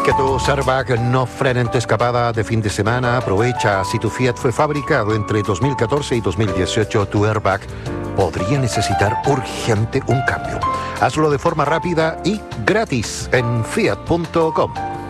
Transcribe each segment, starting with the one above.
Que tus airbags no frenen tu escapada de fin de semana. Aprovecha, si tu Fiat fue fabricado entre 2014 y 2018, tu airbag podría necesitar urgente un cambio. Hazlo de forma rápida y gratis en fiat.com.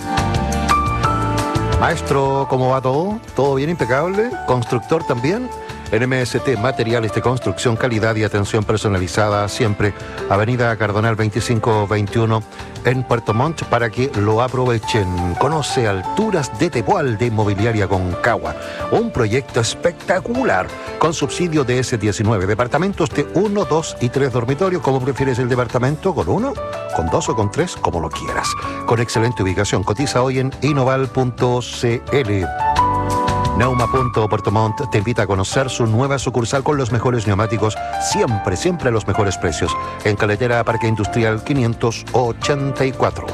Maestro, ¿cómo va todo? ¿Todo bien, impecable? ¿Constructor también? En MST Materiales de Construcción, calidad y atención personalizada siempre. Avenida Cardonal 2521 en Puerto Montt para que lo aprovechen. Conoce Alturas de Tepual de Inmobiliaria Concagua. Un proyecto espectacular con subsidio de S19. Departamentos de 1, 2 y 3 dormitorios. ¿Cómo prefieres el departamento? ¿Con 1, con 2 o con 3? Como lo quieras. Con excelente ubicación. Cotiza hoy en inoval.cl. Neuma.Puerto Montt te invita a conocer su nueva sucursal con los mejores neumáticos, siempre a los mejores precios. En Carretera Parque Industrial 584.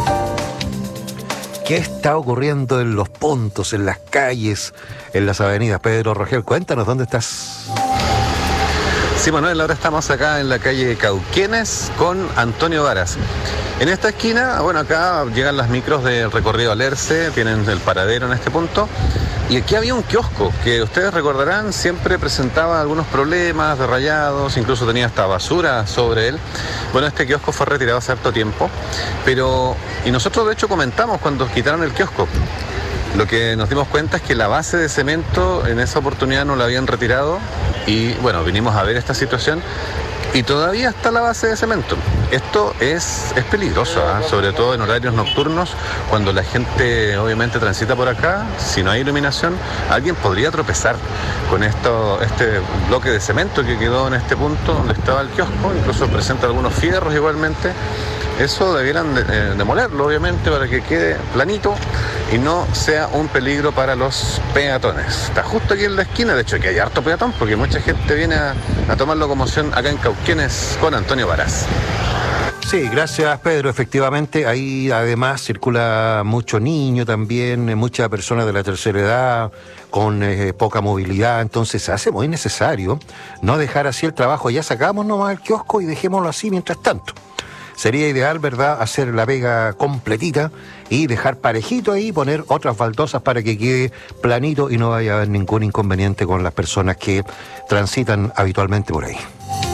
¿Qué está ocurriendo en los puntos, en las calles, en las avenidas? Pedro Rogel, cuéntanos, ¿dónde estás? Sí, Manuel, ahora estamos acá en la calle Cauquenes con Antonio Varas. En esta esquina, bueno, acá llegan las micros del recorrido Alerce, tienen el paradero en este punto. Y aquí había un kiosco que ustedes recordarán, siempre presentaba algunos problemas de rayados, incluso tenía hasta basura sobre él. Bueno, este kiosco fue retirado hace harto tiempo, y nosotros de hecho comentamos cuando quitaron el kiosco. Lo que nos dimos cuenta es que la base de cemento en esa oportunidad no la habían retirado y bueno, vinimos a ver esta situación y todavía está la base de cemento. Esto es peligroso, sobre todo en horarios nocturnos, cuando la gente obviamente transita por acá. Si no hay iluminación, alguien podría tropezar con este bloque de cemento que quedó en este punto donde estaba el kiosco, incluso presenta algunos fierros igualmente. Eso debieran demolerlo, obviamente, para que quede planito y no sea un peligro para los peatones. Está justo aquí en la esquina, de hecho aquí hay harto peatón, porque mucha gente viene a tomar locomoción acá en Cauquenes con Antonio Varas. Sí, gracias Pedro, efectivamente, ahí además circula mucho niño también, mucha persona de la tercera edad, con poca movilidad, entonces se hace muy necesario no dejar así el trabajo. Ya sacamos nomás el kiosco y dejémoslo así mientras tanto. Sería ideal, ¿verdad?, hacer la vega completita y dejar parejito ahí, poner otras baldosas para que quede planito y no vaya a haber ningún inconveniente con las personas que transitan habitualmente por ahí.